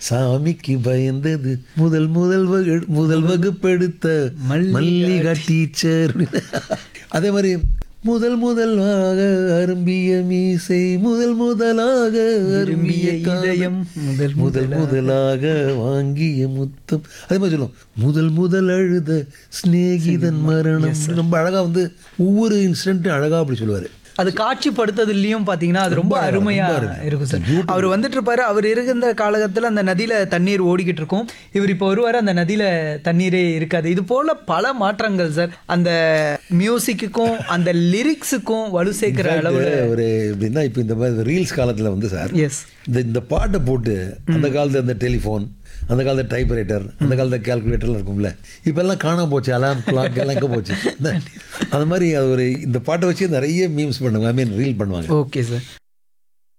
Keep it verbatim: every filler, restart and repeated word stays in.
சாமிக்கு பயந்தது முதல் முதல் வகு முதல் வகுப்பெடுத்த மல்லிகா டீச்சர். அதே மாதிரி முதல் முதலாக அரும்பிய மீசை முதல் முதலாக அரும்பிய இதயம் முதல் முதல் முதலாக வாங்கிய முத்தம். அதே மாதிரி சொல்லுவோம் முதல் முதல் அழுத சிநேகிதன் மரணம். ரொம்ப அழகாக வந்து ஒவ்வொரு இன்சிடென்ட்டும் அழகாக அப்படி சொல்லுவார். அது காட்சிப்படுத்துறதுலயும் பாத்தீங்கன்னா அது ரொம்ப அருமையா இருக்கும் சார். அவர் வந்துட்டு இருப்பாரு, அவர் இருந்த காலகட்டத்தில் அந்த நதியில தண்ணீர் ஓடிக்கிட்டு இருக்கும், இவர் இப்போ வருவாரு அந்த நதியில தண்ணீரே இருக்காது. இது போல பல மாற்றங்கள் சார் அந்த மியூசிக்குக்கும் அந்த லிரிக்ஸுக்கும் வலு சேர்க்கிற அளவுல ஒரு எப்படின்னா இப்போ இந்த மாதிரி ரீல்ஸ் காலத்தில் வந்து சார் எஸ் இந்த இந்த பாட்டை போட்டு அந்த காலத்தில் இந்த டெலிஃபோன், அந்த காலத்தில் டைப்ரைட்டர், அந்த காலத்தில் கேல்குலேட்டர்லாம் இருக்கும்ல, இப்போல்லாம் காணாம போச்சு, அலாம் கிளாக் எல்லாம் எங்கே போச்சு. அந்த மாதிரி அது ஒரு இந்த பாட்டை வச்சு நிறைய மீம்ஸ் பண்ணுவாங்க, ஐ மீன் ரீல் பண்ணுவாங்க. Okay sir.